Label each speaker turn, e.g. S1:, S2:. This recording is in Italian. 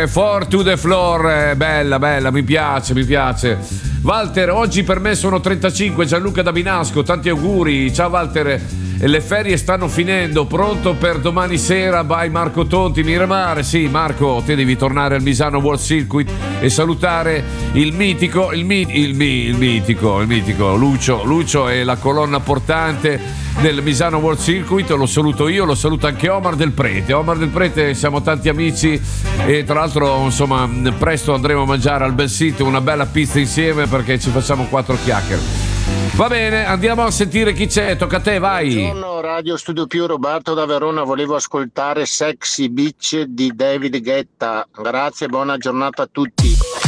S1: 4 to the floor, bella, mi piace. Walter, oggi per me sono 35, Gianluca da Binasco, tanti auguri. Ciao Walter, le ferie stanno finendo, pronto per domani sera, by Marco Tonti, Miramare. Sì, Marco, te devi tornare al Misano World Circuit e salutare il mitico Lucio è la colonna portante del Misano World Circuit. Lo saluto io, lo saluto anche Omar Del Prete, siamo tanti amici e tra l'altro insomma presto andremo a mangiare al Bel Sito una bella pizza insieme perché ci facciamo 4 chiacchiere. Va bene, andiamo a sentire chi c'è, tocca a te, vai.
S2: Buongiorno Radio Studio Più, Roberto da Verona, volevo ascoltare Sexy Beach di David Guetta. Grazie, buona giornata a tutti.